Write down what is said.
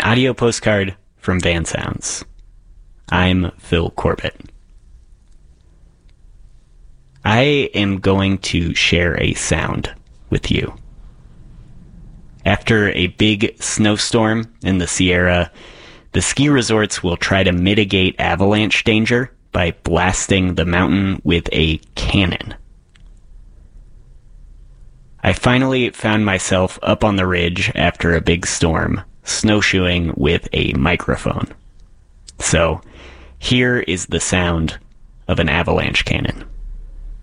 audio postcard from Van Sounds. I'm Phil Corbett. I am going to share a sound with you. After a big snowstorm in the Sierra, the ski resorts will try to mitigate avalanche danger by blasting the mountain with a cannon. I finally found myself up on the ridge after a big storm, snowshoeing with a microphone. So, here is the sound of an avalanche cannon.